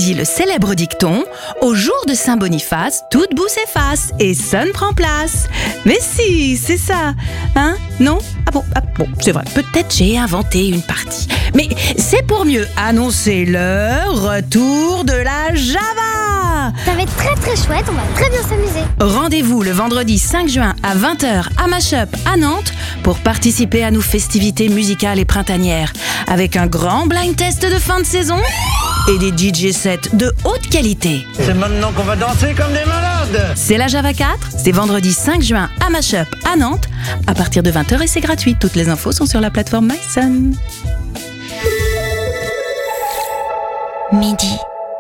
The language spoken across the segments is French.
dit le célèbre dicton « Au jour de Saint-Boniface, toute boue s'efface et sonne prend place ». Mais si, c'est ça. Hein? Non? Ah bon, c'est vrai. Peut-être j'ai inventé une partie. Mais c'est pour mieux annoncer le retour de la Java. Ça va être très très chouette, on va très bien s'amuser. Rendez-vous le vendredi 5 juin à 20h à Mashup à Nantes pour participer à nos festivités musicales et printanières avec un grand blind test de fin de saison et des DJ sets de haute qualité. C'est maintenant qu'on va danser comme des malades. C'est la Java 4, c'est vendredi 5 juin à Mashup à Nantes à partir de 20h et c'est gratuit. Toutes les infos sont sur la plateforme MySun. Midi.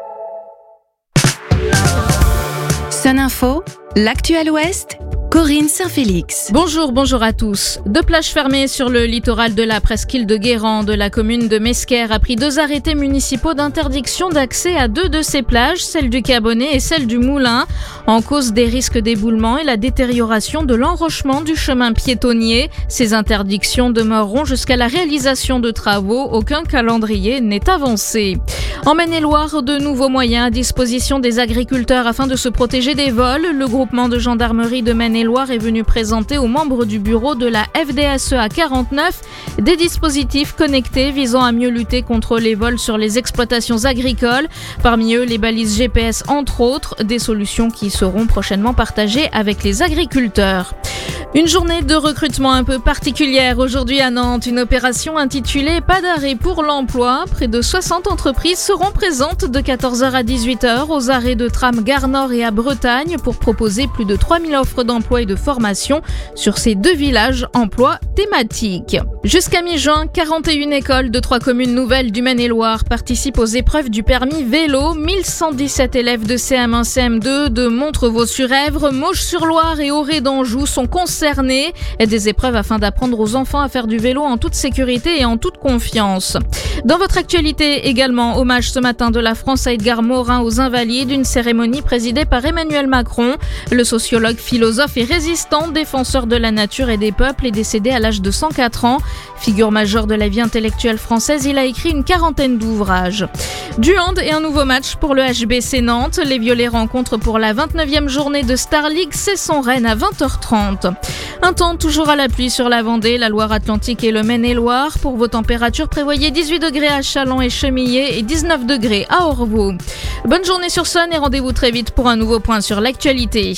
Sun Info, l'actu à l'Ouest, Corinne Saint-Félix. Bonjour à tous. 2 plages fermées sur le littoral de la presqu'île de Guérande de la commune de Mesquer a pris 2 arrêtés municipaux d'interdiction d'accès à 2 de ces plages, celle du Cabonnet et celle du Moulin, en cause des risques d'éboulement et la détérioration de l'enrochement du chemin piétonnier. Ces interdictions demeureront jusqu'à la réalisation de travaux. Aucun calendrier n'est avancé. En Maine-et-Loire, de nouveaux moyens à disposition des agriculteurs afin de se protéger des vols. Le groupement de gendarmerie de Maine-et-Loire est venu présenter aux membres du bureau de la FDSEA 49 des dispositifs connectés visant à mieux lutter contre les vols sur les exploitations agricoles. Parmi eux, les balises GPS entre autres, des solutions qui seront prochainement partagées avec les agriculteurs. Une journée de recrutement un peu particulière aujourd'hui à Nantes, une opération intitulée Pas d'arrêt pour l'emploi. Près de 60 entreprises seront présentes de 14h à 18h aux arrêts de tram Gare Nord et à Bretagne pour proposer plus de 3000 offres d'emploi et de formation sur ces 2 villages emploi thématiques. Jusqu'à mi-juin, 41 écoles de 3 communes nouvelles du Maine-et-Loire participent aux épreuves du permis vélo. 1117 élèves de CM1, CM2 de Montrevaux-sur-Èvre, Mauches-sur-Loire et Auray d'Anjou sont concernés. Des épreuves afin d'apprendre aux enfants à faire du vélo en toute sécurité et en toute confiance. Dans votre actualité également, hommage ce matin de la France à Edgar Morin aux Invalides, une cérémonie présidée par Emmanuel Macron. Le sociologue, philosophe et résistant, défenseur de la nature et des peuples, est décédé à l'âge de 104 ans. Figure majeure de la vie intellectuelle française, il a écrit une 40aine d'ouvrages. Du hand et un nouveau match pour le HBC Nantes. Les Violets rencontrent pour la 29e journée de Star League Cesson-Rennes à 20h30. Un temps toujours à la pluie sur la Vendée, la Loire-Atlantique et le Maine-et-Loire. Pour vos températures, prévoyez 18 degrés à Châlons et Chemillé et 19 degrés à Orvaux. Bonne journée sur Sun et rendez-vous très vite pour un nouveau point sur l'actualité.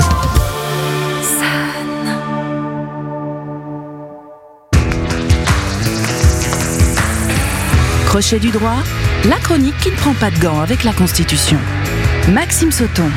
Crochet du droit, la chronique qui ne prend pas de gants avec la Constitution. Maxime Sauton.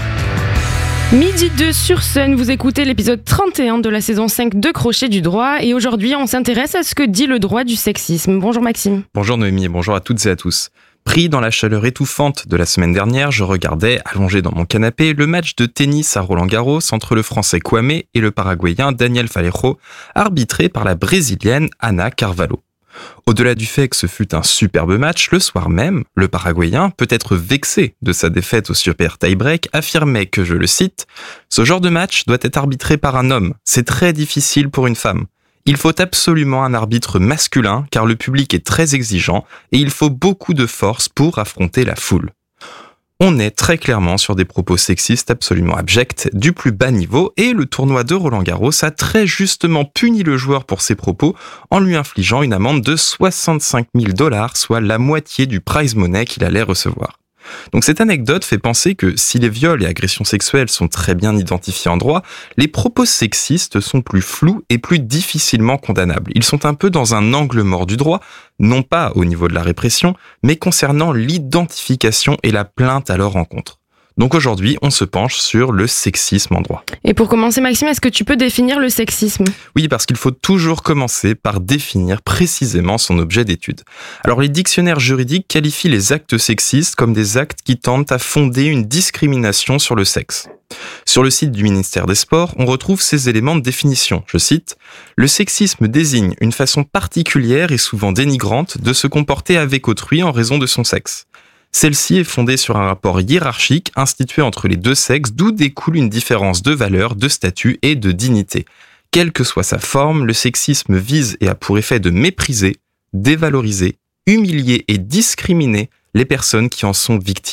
Midi 2 sur Sun, vous écoutez l'épisode 31 de la saison 5 de Crochet du droit et aujourd'hui on s'intéresse à ce que dit le droit du sexisme. Bonjour Maxime. Bonjour Noémie et bonjour à toutes et à tous. Pris dans la chaleur étouffante de la semaine dernière, je regardais, allongé dans mon canapé, le match de tennis à Roland-Garros entre le Français Kwame et le Paraguayen Daniel Faleiro, arbitré par la Brésilienne Ana Carvalho. Au-delà du fait que ce fut un superbe match, le soir même, le Paraguayen, peut-être vexé de sa défaite au super tie-break, affirmait que, je le cite, « Ce genre de match doit être arbitré par un homme. C'est très difficile pour une femme. Il faut absolument un arbitre masculin car le public est très exigeant et il faut beaucoup de force pour affronter la foule. » On est très clairement sur des propos sexistes absolument abjects du plus bas niveau et le tournoi de Roland-Garros a très justement puni le joueur pour ses propos en lui infligeant une amende de $65 000, soit la moitié du prize money qu'il allait recevoir. Donc cette anecdote fait penser que si les viols et agressions sexuelles sont très bien identifiés en droit, les propos sexistes sont plus flous et plus difficilement condamnables. Ils sont un peu dans un angle mort du droit, non pas au niveau de la répression, mais concernant l'identification et la plainte à leur encontre. Donc aujourd'hui, on se penche sur le sexisme en droit. Et pour commencer, Maxime, est-ce que tu peux définir le sexisme ? Oui, parce qu'il faut toujours commencer par définir précisément son objet d'étude. Alors les dictionnaires juridiques qualifient les actes sexistes comme des actes qui tendent à fonder une discrimination sur le sexe. Sur le site du ministère des Sports, on retrouve ces éléments de définition. Je cite, « Le sexisme désigne une façon particulière et souvent dénigrante de se comporter avec autrui en raison de son sexe. Celle-ci est fondée sur un rapport hiérarchique institué entre les deux sexes, d'où découle une différence de valeur, de statut et de dignité. Quelle que soit sa forme, le sexisme vise et a pour effet de mépriser, dévaloriser, humilier et discriminer les personnes qui en sont victimes,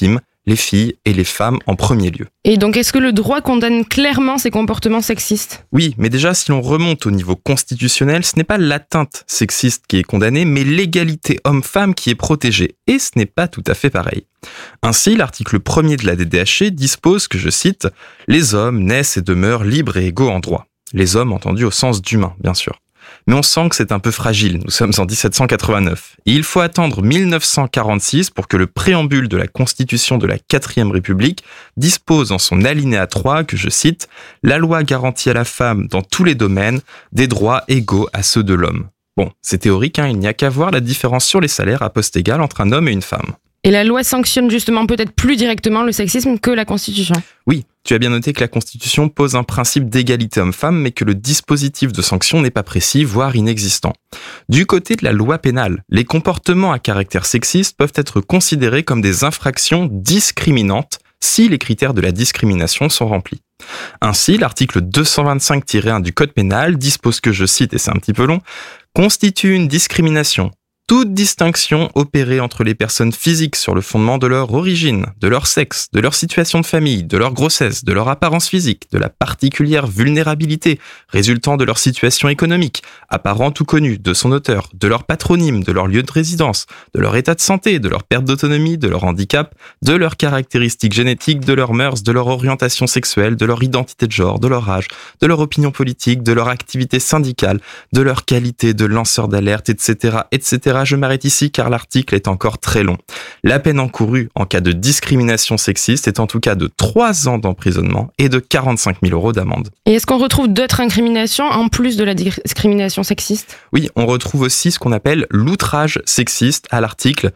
les filles et les femmes en premier lieu. Et donc, est-ce que le droit condamne clairement ces comportements sexistes ? Oui, mais déjà, si l'on remonte au niveau constitutionnel, ce n'est pas l'atteinte sexiste qui est condamnée, mais l'égalité homme-femme qui est protégée. Et ce n'est pas tout à fait pareil. Ainsi, l'article 1er de la DDHC dispose que, je cite, « Les hommes naissent et demeurent libres et égaux en droit ». Les hommes entendus au sens d'humain, bien sûr. Mais on sent que c'est un peu fragile, nous sommes en 1789. Et il faut attendre 1946 pour que le préambule de la Constitution de la 4e République dispose en son alinéa 3 que, je cite, « La loi garantit à la femme dans tous les domaines des droits égaux à ceux de l'homme ». Bon, c'est théorique, il n'y a qu'à voir la différence sur les salaires à poste égal entre un homme et une femme. Et la loi sanctionne justement peut-être plus directement le sexisme que la Constitution. Oui, tu as bien noté que la Constitution pose un principe d'égalité homme-femme, mais que le dispositif de sanction n'est pas précis, voire inexistant. Du côté de la loi pénale, les comportements à caractère sexiste peuvent être considérés comme des infractions discriminantes si les critères de la discrimination sont remplis. Ainsi, l'article 225-1 du Code pénal dispose que, je cite, et c'est un petit peu long, « constitue une discrimination. Toute distinction opérée entre les personnes physiques sur le fondement de leur origine, de leur sexe, de leur situation de famille, de leur grossesse, de leur apparence physique, de la particulière vulnérabilité résultant de leur situation économique, apparente ou connue, de son auteur, de leur patronyme, de leur lieu de résidence, de leur état de santé, de leur perte d'autonomie, de leur handicap, de leurs caractéristiques génétiques, de leurs mœurs, de leur orientation sexuelle, de leur identité de genre, de leur âge, de leur opinion politique, de leur activité syndicale, de leur qualité de lanceur d'alerte, etc., etc. Je m'arrête ici car l'article est encore très long. La peine encourue en cas de discrimination sexiste est en tout cas de 3 ans d'emprisonnement et de 45 000 € d'amende. Et est-ce qu'on retrouve d'autres incriminations en plus de la discrimination sexiste ? Oui, on retrouve aussi ce qu'on appelle l'outrage sexiste à l'article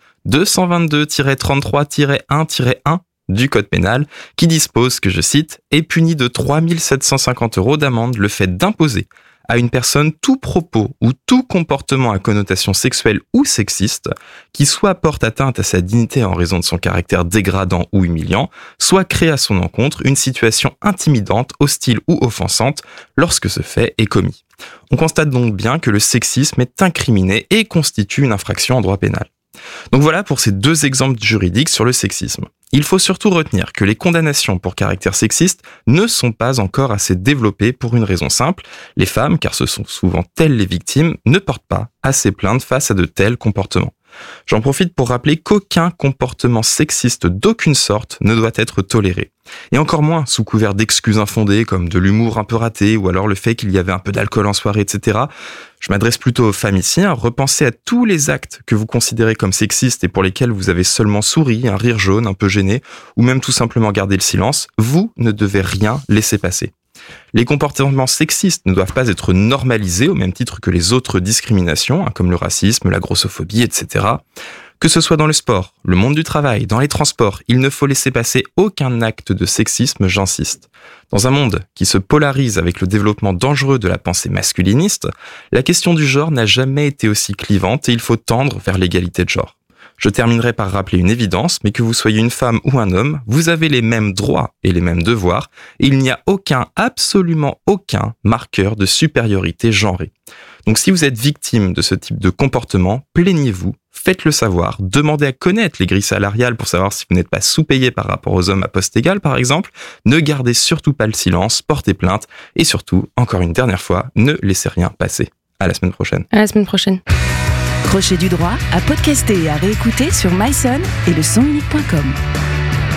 222-33-1-1 du Code pénal qui dispose que, je cite, « est puni de 3 750 € d'amende le fait d'imposer à une personne tout propos ou tout comportement à connotation sexuelle ou sexiste qui soit porte atteinte à sa dignité en raison de son caractère dégradant ou humiliant, soit crée à son encontre une situation intimidante, hostile ou offensante lorsque ce fait est commis. » On constate donc bien que le sexisme est incriminé et constitue une infraction en droit pénal. Donc voilà pour ces 2 exemples juridiques sur le sexisme. Il faut surtout retenir que les condamnations pour caractère sexiste ne sont pas encore assez développées pour une raison simple. Les femmes, car ce sont souvent elles les victimes, ne portent pas assez plainte face à de tels comportements. J'en profite pour rappeler qu'aucun comportement sexiste d'aucune sorte ne doit être toléré. Et encore moins sous couvert d'excuses infondées comme de l'humour un peu raté ou alors le fait qu'il y avait un peu d'alcool en soirée, etc. Je m'adresse plutôt aux femmes ici, repensez à tous les actes que vous considérez comme sexistes et pour lesquels vous avez seulement souri, un rire jaune, un peu gêné, ou même tout simplement gardé le silence. Vous ne devez rien laisser passer. Les comportements sexistes ne doivent pas être normalisés au même titre que les autres discriminations, comme le racisme, la grossophobie, etc. Que ce soit dans le sport, le monde du travail, dans les transports, il ne faut laisser passer aucun acte de sexisme, j'insiste. Dans un monde qui se polarise avec le développement dangereux de la pensée masculiniste, la question du genre n'a jamais été aussi clivante et il faut tendre vers l'égalité de genre. Je terminerai par rappeler une évidence, mais que vous soyez une femme ou un homme, vous avez les mêmes droits et les mêmes devoirs, et il n'y a absolument aucun marqueur de supériorité genrée. Donc si vous êtes victime de ce type de comportement, plaignez-vous, faites-le savoir, demandez à connaître les grilles salariales pour savoir si vous n'êtes pas sous-payé par rapport aux hommes à poste égal par exemple, ne gardez surtout pas le silence, portez plainte, et surtout, encore une dernière fois, ne laissez rien passer. À la semaine prochaine. À la semaine prochaine. Crochet du droit à podcaster et à réécouter sur myson et le sonunique.com.